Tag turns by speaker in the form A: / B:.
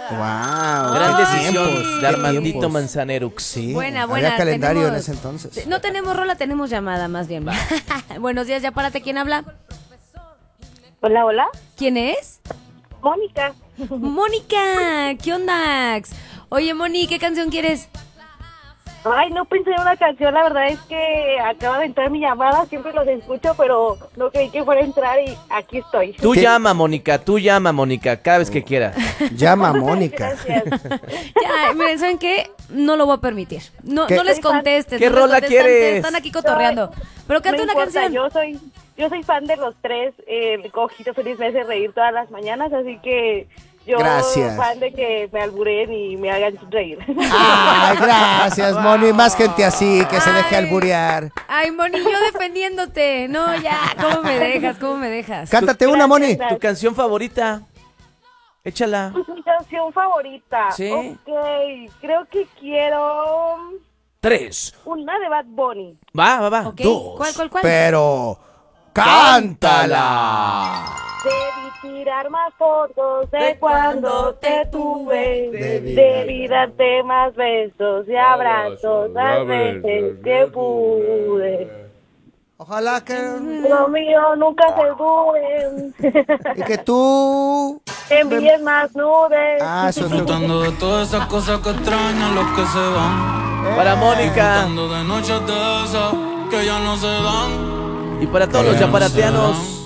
A: Wow,
B: Gran
A: qué
B: decisión
A: tiempos,
B: de Armandito
A: tiempos.
B: Manzanero.
A: Sí,
C: Buena.
A: había calendario
C: tenemos-
A: en ese entonces.
C: No tenemos rola, tenemos llamada más bien. Buenos días, ya párate. ¿Quién habla?
D: Hola, hola.
C: ¿Quién es?
D: Mónica.
C: Mónica. ¿Qué onda? Oye, Moni, ¿qué canción quieres?
D: Ay, no pensé en una canción, la verdad es que acaba de entrar mi llamada, siempre los escucho, pero no creí que fuera a entrar y aquí estoy.
B: Tú
A: ¿Qué?
B: llama, Mónica, cada vez que quieras.
A: Llama a Mónica.
D: Gracias.
C: Ya, miren, ¿saben qué? No lo voy a permitir. No,
A: ¿Qué?
C: no les contestes.
B: ¿Qué
C: no les
B: rola
C: contestes,
B: quieres?
C: Están aquí cotorreando. Pero canta
D: No
C: una
D: importa,
C: canción.
D: yo soy fan de los tres, Cojito Feliz me hace reír todas las mañanas, así que yo
A: Gracias.
D: fan de que me alburen y me hagan reír.
A: Ay, gracias, Moni. Más gente así que se deje
C: Ay.
A: alburear.
C: Ay, Moni, yo defendiéndote. No, ya, ¿cómo me dejas? ¿Cómo me dejas?
A: Cántate una, Moni.
B: ¿Tu canción favorita? Échala.
D: Pues mi canción favorita.
B: Sí.
D: Ok, creo que quiero
B: 3.
D: una de Bad Bunny.
B: Va.
C: Ok,
A: Dos.
C: ¿Cuál?
A: Pero, cántala.
D: Debí tirar más fotos de cuando te tuve.
A: Debí
D: Debí darte más besos y abrazos las veces que pude.
A: Ojalá que...
D: Lo mío nunca se dure.
A: Y que tú...
D: Envíes más nudes.
A: Ah, eso es...
E: Disfrutando de todas esas cosas que extrañan los que se van.
B: Para Mónica
E: Disfrutando de noches de esas que ya no se dan.
B: y para todos los yaparateanos.